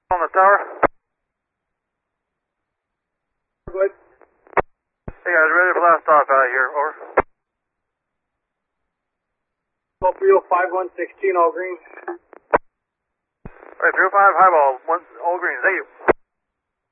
On the tower. Good. Hey guys, ready for last stop out here, over. Scorpio 5116, all green. Alright, 305, highball, all green, thank you.